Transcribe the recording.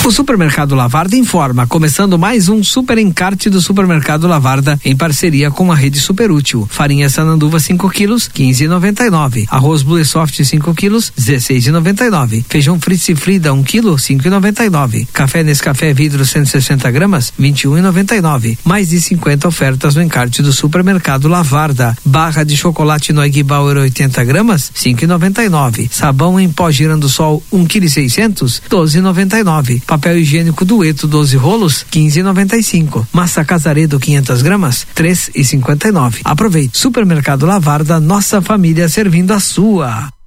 O Supermercado Lavarda informa, começando mais um super encarte do Supermercado Lavarda em parceria com a Rede Superútil. Farinha Sananduva 5 quilos, 15,99. Arroz Blue Soft 5 quilos, 16,99. Feijão Fritz e Frida 1 quilo, 5,99. Café Nescafé Vidro 160 gramas, 21,99. Mais de 50 ofertas no encarte do Supermercado Lavarda. Barra de chocolate Noig Bauer 80 gramas, 5,99. Sabão em pó Girandosol 1,6 kg, 12,99. Papel higiênico Dueto 12 rolos, 15,95. Massa Casaredo 500 gramas, 3,59. Aproveite. Supermercado Lavarda, nossa família servindo a sua.